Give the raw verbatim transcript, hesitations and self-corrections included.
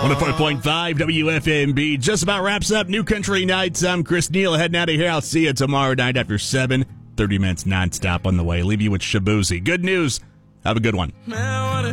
one oh four point five W F M B just about wraps up New Country Nights. I'm Chris Neal heading out of here. I'll see you tomorrow night after seven. thirty minutes nonstop on the way. Leave you with Shabuzi. Good news. Have a good one.